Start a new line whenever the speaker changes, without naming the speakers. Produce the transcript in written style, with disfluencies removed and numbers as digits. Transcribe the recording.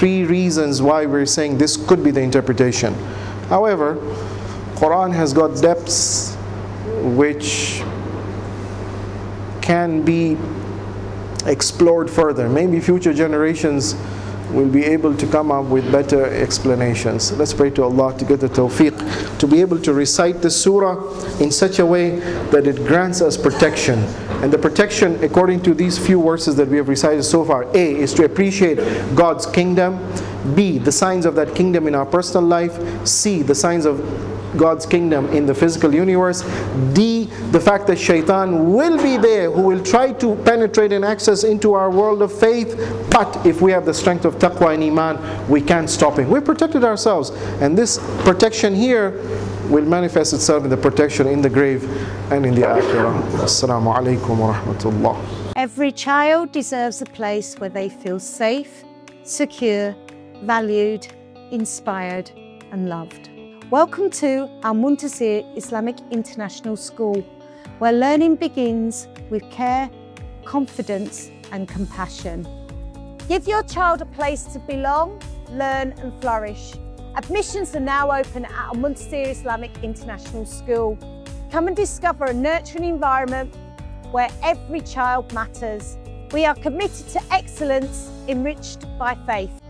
three reasons why we're saying this could be the interpretation. However, Quran has got depths which can be explored further. Maybe future generations will be able to come up with better explanations. Let's pray to Allah to get the tawfiq to be able to recite the surah in such a way that it grants us protection. And the protection, according to these few verses that we have recited so far, A, is to appreciate God's kingdom. B, the signs of that kingdom in our personal life. C, the signs of God's kingdom in the physical universe. D, the fact that shaitan will be there, who will try to penetrate and access into our world of faith, but if we have the strength of taqwa and iman, we can't stop him. We've protected ourselves, and this protection here will manifest itself in the protection in the grave and in the akhirah. Assalamu alaikum wa rahmatullah.
Every child deserves a place where they feel safe, secure, valued, inspired and loved. Welcome to Al-Muntasir Islamic International School, where learning begins with care, confidence and compassion. Give your child a place to belong, learn and flourish. Admissions are now open at Al-Muntasir Islamic International School. Come and discover a nurturing environment where every child matters. We are committed to excellence, enriched by faith.